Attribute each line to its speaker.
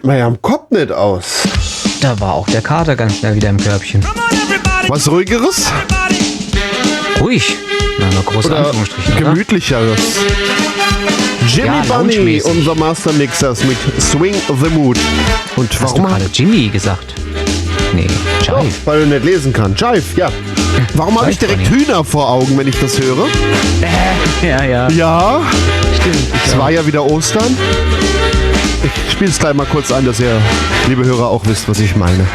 Speaker 1: man ja am Kopf nicht aus.
Speaker 2: Da war auch der Kater ganz schnell wieder im Körbchen.
Speaker 1: Was Ruhigeres?
Speaker 2: Ruhig. Na, mal große
Speaker 1: Oder
Speaker 2: Anführungsstriche, oder?
Speaker 1: Gemütlicheres? Jimmy
Speaker 2: Ja,
Speaker 1: Bunny,
Speaker 2: lounge-mäßig.
Speaker 1: unser Mastermixers mit Swing the Mood. Und
Speaker 2: Hast du
Speaker 1: warum
Speaker 2: gerade Jimmy gesagt? Nee,
Speaker 1: Doch,
Speaker 2: Jive.
Speaker 1: weil er nicht lesen kann. Jive, ja. Warum habe ich
Speaker 2: Jive
Speaker 1: direkt
Speaker 2: Bunny.
Speaker 1: Hühner vor Augen, wenn ich das höre?
Speaker 2: Ja, ja.
Speaker 1: Ja,
Speaker 2: Stimmt.
Speaker 1: es war ja wieder Ostern. Ich spiele es gleich mal kurz an, dass ihr, liebe Hörer, auch wisst, was ich meine.